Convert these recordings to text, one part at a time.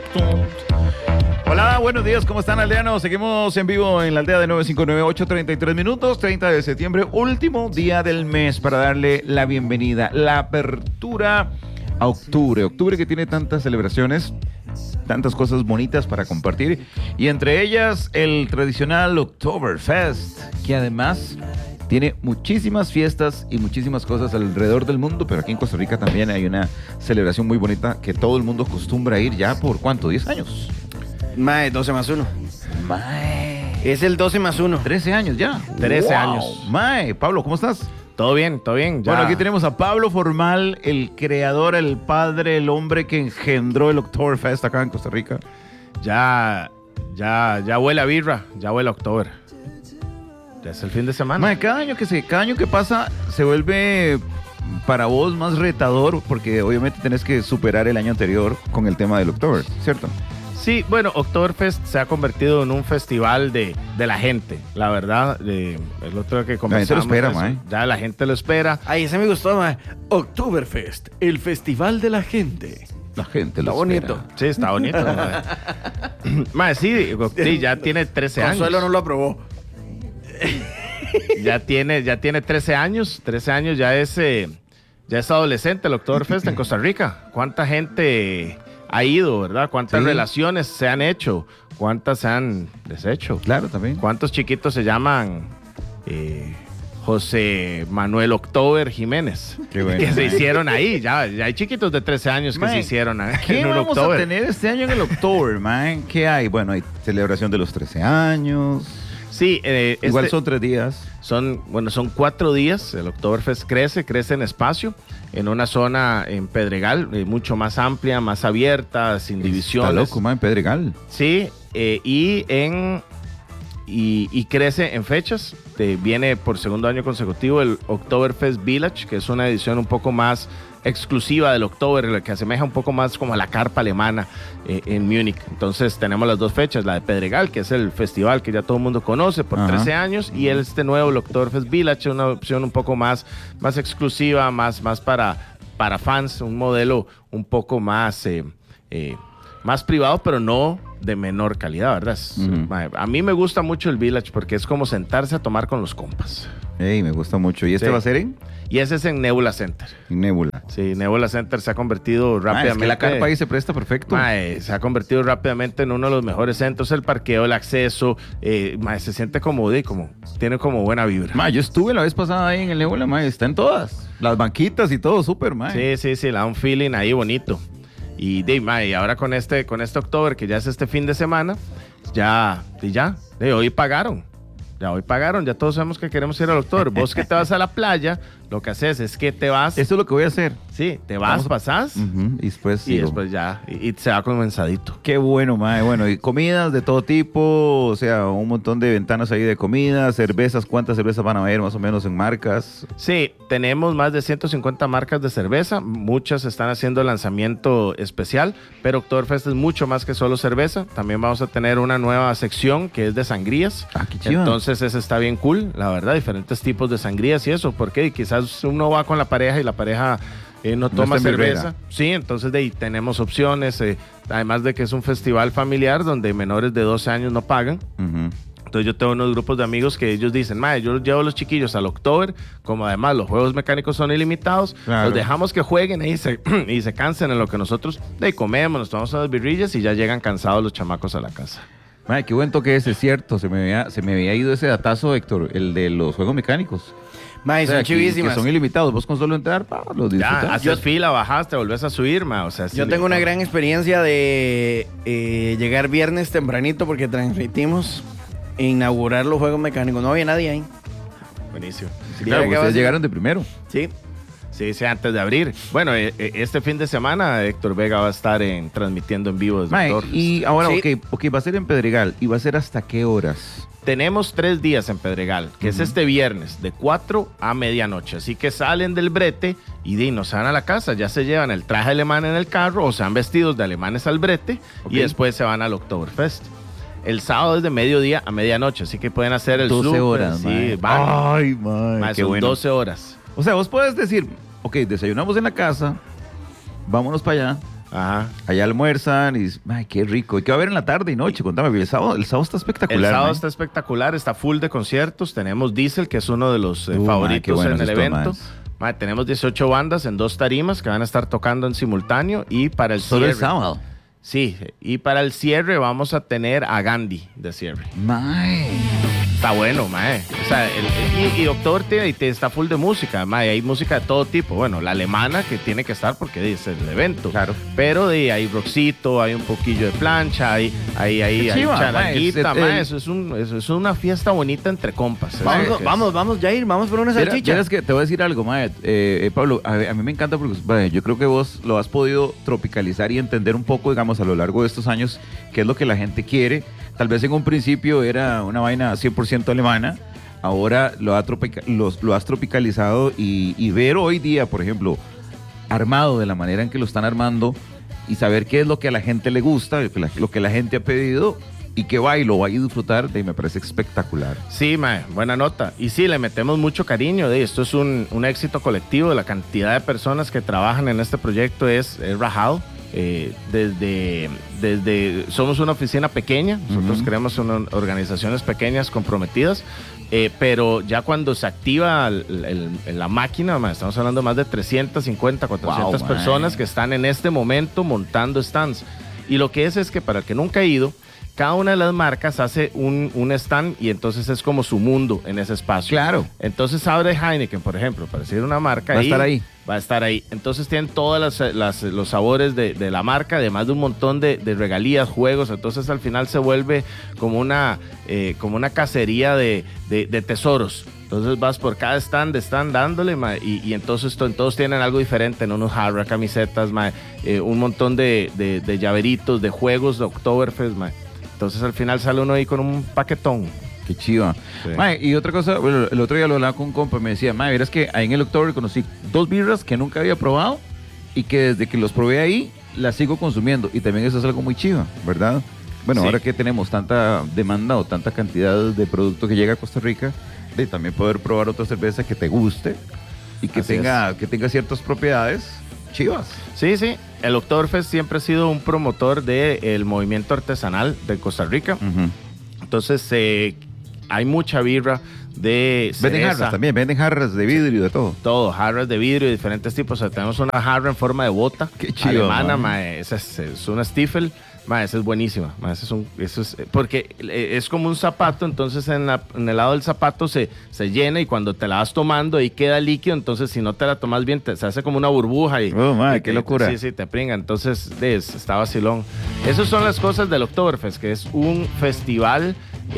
Hola, buenos días, ¿cómo están, aldeanos? Seguimos en vivo en la aldea de 959-8:33 minutos, 30 de septiembre, último día del mes para darle la bienvenida, la apertura a octubre. Octubre que tiene tantas celebraciones, tantas cosas bonitas para compartir, y entre ellas el tradicional Oktoberfest, que además tiene muchísimas fiestas y muchísimas cosas alrededor del mundo, pero aquí en Costa Rica también hay una celebración muy bonita que todo el mundo acostumbra a ir ya por ¿cuánto? ¿10 años? Mae, 12 más 1. Mae. Es el 12 más 1. 13 años ya. 13 años. Mae, Pablo, ¿cómo estás? Todo bien, todo bien. Ya. Bueno, aquí tenemos a Pablo Formal, el creador, el padre, el hombre que engendró el Oktoberfest acá en Costa Rica. Ya huele a birra, ya huele a octubre. Ya es el fin de semana. Mae, cada año que pasa se vuelve para vos más retador porque obviamente tenés que superar el año anterior con el tema del Oktober, ¿cierto? Sí, bueno, Oktoberfest se ha convertido en un festival de la gente, la verdad. El otro que comenzamos. La gente lo espera, mae. Ya la gente lo espera. Ay, ese me gustó, mae. Oktoberfest, el festival de la gente. La gente lo Está bonito. espera. Sí, está bonito. Mae, sí, ya tiene 13 años. Consuelo no lo aprobó. Ya tiene 13 años. 13 años ya es adolescente el Oktoberfest en Costa Rica. ¿Cuánta gente ha ido, verdad? ¿Cuántas relaciones se han hecho? ¿Cuántas se han deshecho? Claro, también. ¿Cuántos chiquitos se llaman José Manuel Oktober Jiménez? Qué bueno, que se mae. hicieron ahí. Ya hay chiquitos de 13 años que Mae, se hicieron ¿Qué en un vamos Oktober. a tener este año en el Oktober, man? ¿Qué hay? Bueno, hay celebración de los 13 años. Sí, Igual son 3 días. Son 4 días. El Oktoberfest crece en espacio, en una zona en Pedregal, mucho más amplia, más abierta, sin divisiones. Está loco, man, en Pedregal. Sí, y crece en fechas. Viene por segundo año consecutivo el Oktoberfest Village, que es una edición un poco más exclusiva del Oktober, que asemeja un poco más como a la carpa alemana en Múnich. Entonces tenemos las dos fechas, la de Pedregal, que es el festival que ya todo el mundo conoce por 13 años, y este nuevo Oktoberfest Village, una opción un poco más exclusiva, más para fans, un modelo un poco más privado, pero no de menor calidad, ¿verdad? A mí me gusta mucho el Village porque es como sentarse a tomar con los compas. Ey, me gusta mucho. ¿Y este Sí. va a ser en? Y ese es en Nebula Center. Nebula. Sí, Nebula Center se ha convertido rápidamente. Es que la carpa ahí se presta perfecto. Se ha convertido rápidamente en uno de los mejores centros. El parqueo, el acceso, se siente tiene como buena vibra. Ma, yo estuve la vez pasada ahí en el Nebula, ma, está en todas. Las banquitas y todo, súper, ma. Sí, le da un feeling ahí bonito. Y ahora con este Oktober, que ya es este fin de semana, hoy pagaron. Ya todos sabemos que queremos ir al Oktober. Vos que te vas a la playa, lo que haces es que te vas. Eso es lo que voy a hacer. Sí, te vas, pasás. Y después Y sigo. después ya, y se va comenzadito. Qué bueno, mae. Bueno, y comidas de todo tipo, o sea, un montón de ventanas ahí de comida, cervezas. ¿Cuántas cervezas van a haber más o menos en marcas? Sí, tenemos más de 150 marcas de cerveza. Muchas están haciendo lanzamiento especial, pero Oktoberfest es mucho más que solo cerveza. También vamos a tener una nueva sección que es de sangrías. Ah, qué chido. Entonces ese está bien cool, la verdad, diferentes tipos de sangrías y eso, porque quizás uno va con la pareja y la pareja no toma está en cerveza. birrera. Sí, entonces de ahí tenemos opciones, además de que es un festival familiar donde menores de 12 años no pagan. Entonces yo tengo unos grupos de amigos que ellos dicen, mae, yo llevo a los chiquillos al Oktober, como además los juegos mecánicos son ilimitados, Claro. los dejamos que jueguen ahí y se cansen en lo que nosotros comemos, nos tomamos unas birrillas y ya llegan cansados los chamacos a la casa. Mae, qué buen toque ese, es cierto. Se me había ido ese datazo, Héctor, el de los juegos mecánicos. Mae, O sea, son chivísimas. que son ilimitados. Vos con solo entrar, los disfrutás. Ya, haces fila, bajás, te volvés a subir, ma, o sea, Yo tengo una gran experiencia de llegar viernes tempranito porque transmitimos e inaugurar los juegos mecánicos. No había nadie ahí. Buenísimo. Sí, claro, ¿qué va a ustedes hacer? llegaron de primero. Sí. Sí, antes de abrir. Bueno, este fin de semana Héctor Vega va a estar transmitiendo en vivo desde Mae, Oktoberfest. y ahora, Sí. ok, va a ser en Pedregal. ¿Y va a ser hasta qué horas? Tenemos 3 días en Pedregal, que es este viernes, de 4 a medianoche. Así que salen del brete y nos van a la casa. Ya se llevan el traje alemán en el carro o se han vestidos de alemanes al brete Ok. y después se van al Oktoberfest. El sábado es de mediodía a medianoche, así que pueden hacer el 12 súper, horas, sí, mae. van. Ay, mae, Mae, qué son bueno. 12 horas. O sea, vos puedes decir, ok, desayunamos en la casa, vámonos para allá, Ajá. Allá almuerzan y ay, qué rico. ¿Y qué va a haber en la tarde y noche? Contame, el sábado está espectacular. El sábado mae. está espectacular, está full de conciertos. Tenemos Diesel, que es uno de los Mae, qué favoritos buenos en el estos evento. maes. Mae, tenemos 18 bandas en 2 tarimas que van a estar tocando en simultáneo. Y para el Solo cierre. el sábado. Sí, y para el cierre vamos a tener a Gandhi de cierre. Mae. Está bueno, mae. O sea, y October está full de música, mae. Hay música de todo tipo. Bueno, la alemana que tiene que estar porque es el evento. Claro. Pero hay rockcito, hay un poquillo de plancha, hay chiva, charanguita, mae. mae. Eso es una fiesta bonita entre compas. Vamos, Jair, vamos por una salchicha. Vieras que te voy a decir algo, mae. Pablo, a mí me encanta porque mae, yo creo que vos lo has podido tropicalizar y entender un poco, digamos, a lo largo de estos años, qué es lo que la gente quiere. Tal vez en un principio era una vaina 100% alemana, ahora lo has tropicalizado y ver hoy día, por ejemplo, armado de la manera en que lo están armando y saber qué es lo que a la gente le gusta, lo que la gente ha pedido y que va y lo vaya a disfrutar, me parece espectacular. Sí, mae, buena nota. Y sí, le metemos mucho cariño. Esto es un éxito colectivo. La cantidad de personas que trabajan en este proyecto es rajado. Somos una oficina pequeña, nosotros creamos organizaciones pequeñas comprometidas, pero ya cuando se activa la máquina, estamos hablando de más de 350, 400 personas que están en este momento montando stands. Y lo que es que para el que nunca ha ido, cada una de las marcas hace un stand y entonces es como su mundo en ese espacio. Claro. Entonces abre Heineken, por ejemplo, para decir una marca. Va a estar ahí. Va a estar ahí. Entonces tienen todos los sabores de la marca, además de un montón de regalías, juegos. Entonces al final se vuelve como una cacería de tesoros. Entonces vas por cada stand dándole, ma, y entonces todos tienen algo diferente, en unos jarras, camisetas, ma, un montón de llaveritos, de juegos de Oktoberfest, ma. Entonces al final sale uno ahí con un paquetón. Qué chiva. Sí. Mae, y otra cosa, bueno, el otro día lo hablaba con un compa y me decía, mae, verás que ahí en el Oktober conocí 2 birras que nunca había probado y que desde que los probé ahí las sigo consumiendo. Y también eso es algo muy chiva, ¿verdad? Bueno, Sí. ahora que tenemos tanta demanda o tanta cantidad de producto que llega a Costa Rica, de también poder probar otra cerveza que te guste y que Así tenga ciertas propiedades chivas. Sí, sí. El Oktoberfest siempre ha sido un promotor del movimiento artesanal de Costa Rica. Entonces, hay mucha birra de cereza. Venden jarras también, venden jarras de vidrio, de todo. Todo, jarras de vidrio de diferentes tipos. O sea, tenemos una jarra en forma de bota. Qué chido, alemana, man. mae. Esa es una Stiefel. Mae, esa es buenísima. Mae, porque es como un zapato, entonces en el lado del zapato se llena y cuando te la vas tomando ahí queda líquido, entonces si no te la tomas bien se hace como una burbuja y... Oh, mae, y qué locura. Sí, te pringa. Entonces está vacilón. Esas son las cosas del Oktoberfest, que es un festival,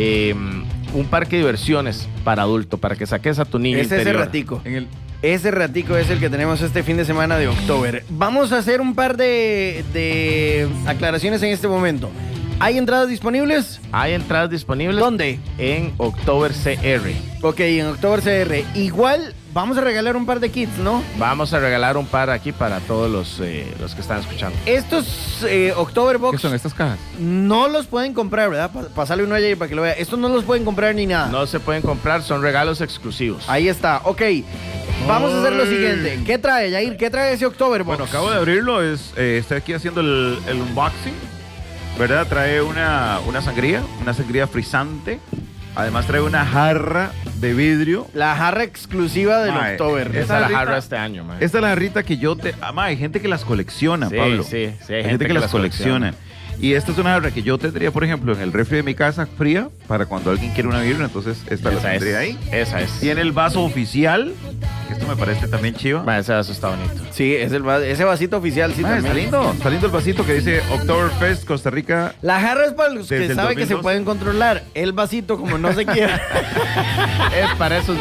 un parque de diversiones para adulto, para que saques a tu niño Ese interior. ratico. Ese ratico es el que tenemos este fin de semana de Oktober. Vamos a hacer un par de aclaraciones en este momento. ¿Hay entradas disponibles? Hay entradas disponibles. ¿Dónde? En Oktober CR. Ok, en Oktober CR. Igual vamos a regalar un par de kits, ¿no? Vamos a regalar un par aquí para todos los que están escuchando. Estos Oktober Box ¿Qué son estas cajas? no los pueden comprar, ¿verdad? Pasarle uno allá para que lo vea. Estos no los pueden comprar ni nada. No se pueden comprar, son regalos exclusivos. Ahí está. Ok, vamos a hacer lo siguiente. ¿Qué trae, Jair? ¿Qué trae ese Oktober Box? Bueno, acabo de abrirlo, estoy aquí haciendo el unboxing, ¿verdad? Trae una sangría frisante, además trae una jarra de vidrio. La jarra exclusiva del Mae, Oktober. Esa esta es la jarrita- jarra este año, man. Esta es la jarrita que hay gente que las colecciona, Sí, Pablo. sí, hay gente que las colecciona. Y esta es una jarra que yo tendría, por ejemplo, en el refri de mi casa fría, para cuando alguien quiere una birra, entonces esta la Esa tendría es. ahí. Esa es. Tiene el vaso oficial, que esto me parece también chiva. Man, ese vaso está bonito. Sí, es ese vasito oficial, sí, Mae, también. está lindo el vasito que dice Oktoberfest Costa Rica. La jarra es para los Desde que el saben que se 2002. pueden controlar. El vasito, como no se quiere. Es para esos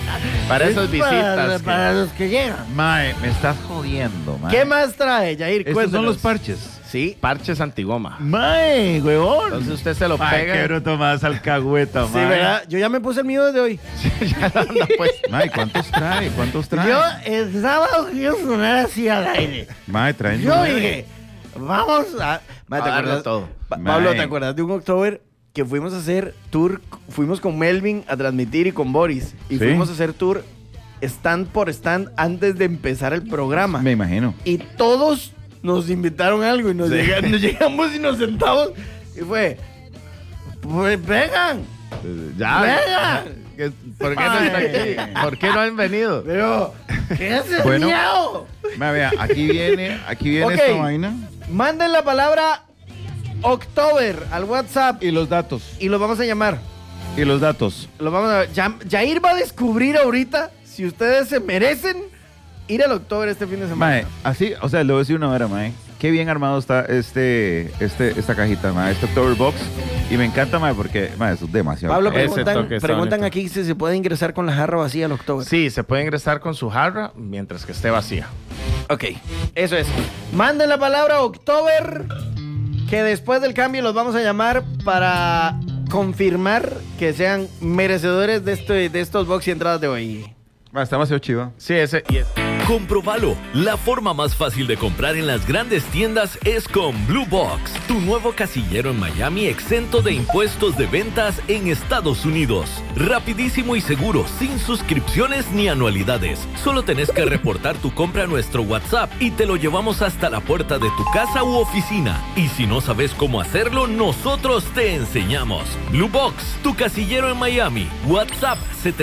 visitas. Para los que llegan. Mae, me estás jodiendo, mae. ¿Qué más trae, Jair? Estos Cuéntanos. son los parches. Sí. Parches antigoma. Mae, huevón. Entonces usted se lo Ay, pega. qué bruto más alcahueta, Sí, mae. ¿verdad? Yo ya me puse el mío desde hoy. Ya lo anda, pues. Mae, ¿cuántos trae? Yo el sábado quiero sonar así al aire. Mae, traen Yo 9. dije, vamos a... Ma, ¿te A darlo acuerdas? todo. Pablo, Mae. ¿te acuerdas de un Oktober que fuimos a hacer tour? Fuimos con Melvin a transmitir y con Boris. Y Sí. fuimos a hacer tour stand por stand antes de empezar el programa. Me imagino. Y todos nos invitaron algo y nos llegamos y nos sentamos y fue, pues vengan. Ya. Vengan. ¿Por qué no está aquí? ¿Por qué no han venido? Pero, ¿qué es el Bueno. miedo? Vea, aquí viene Ok. esta vaina. Manden la palabra October al WhatsApp Y los datos. y los vamos a llamar. Y los datos. Lo vamos a Jair va a descubrir ahorita si ustedes se merecen ir al October este fin de semana. Mae, así, o sea, le voy a decir una hora, mae. Qué bien armado está esta cajita, mae, este October Box. Y me encanta, mae, porque, mae, eso es demasiado. Pablo, caro. Ese toque está preguntan bonito. aquí si se puede ingresar con la jarra vacía al October. Sí, se puede ingresar con su jarra mientras que esté vacía. Ok, eso es. Manden la palabra October, que después del cambio los vamos a llamar para confirmar que sean merecedores de estos box y entradas de hoy. Mae, está demasiado chiva. Sí, ese. Comprobalo. La forma más fácil de comprar en las grandes tiendas es con Blue Box, tu nuevo casillero en Miami exento de impuestos de ventas en Estados Unidos. Rapidísimo y seguro, sin suscripciones ni anualidades. Solo tenés que reportar tu compra a nuestro WhatsApp y te lo llevamos hasta la puerta de tu casa u oficina. Y si no sabes cómo hacerlo, nosotros te enseñamos. Blue Box, tu casillero en Miami. WhatsApp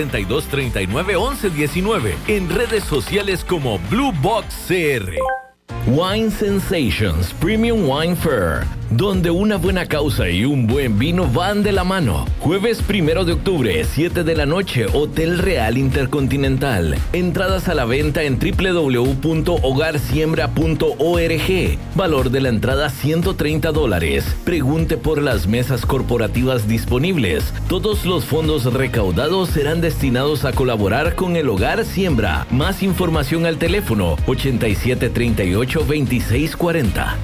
7239-1119. En redes sociales como Blue Box CR. Wine Sensations Premium Wine Fair, donde una buena causa y un buen vino van de la mano. Jueves 1 de octubre, 7 de la noche, Hotel Real Intercontinental. Entradas a la venta en www.hogarsiembra.org. Valor de la entrada $130. Pregunte por las mesas corporativas disponibles. Todos los fondos recaudados serán destinados a colaborar con el Hogar Siembra. Más información al teléfono 8738-2640.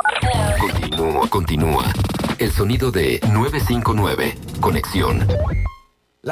Continúa. El sonido de 959. Conexión.